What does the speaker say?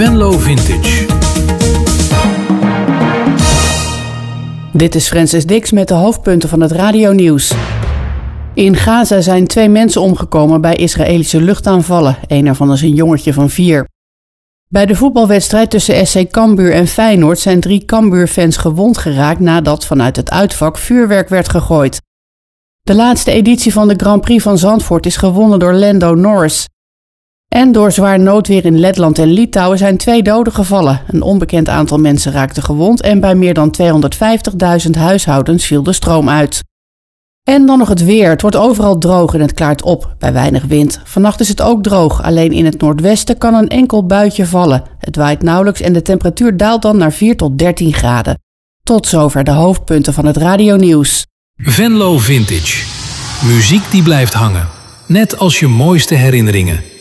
Venlo Vintage. Dit is Francis Dix met de hoofdpunten van het radionieuws. In Gaza zijn 2 mensen omgekomen bij Israëlische luchtaanvallen. Een ervan is een jongetje van 4. Bij de voetbalwedstrijd tussen SC Cambuur en Feyenoord zijn 3 Cambuur-fans gewond geraakt nadat vanuit het uitvak vuurwerk werd gegooid. De laatste editie van de Grand Prix van Zandvoort is gewonnen door Lando Norris. En door zwaar noodweer in Letland en Litouwen zijn 2 doden gevallen. Een onbekend aantal mensen raakte gewond en bij meer dan 250.000 huishoudens viel de stroom uit. En dan nog het weer. Het wordt overal droog en het klaart op, bij weinig wind. Vannacht is het ook droog, alleen in het noordwesten kan een enkel buitje vallen. Het waait nauwelijks en de temperatuur daalt dan naar 4 tot 13 graden. Tot zover de hoofdpunten van het radionieuws. Venlo Vintage. Muziek die blijft hangen. Net als je mooiste herinneringen.